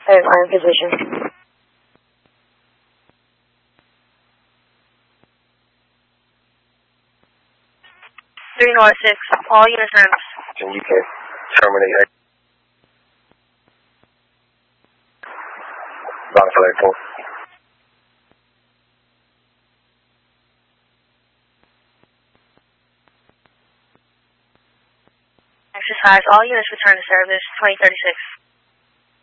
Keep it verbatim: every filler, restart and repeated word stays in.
Five, iron position. Three North Six, all units service. And you can terminate. Bound for eight four. Exercise, all units return to service, twenty thirty-six.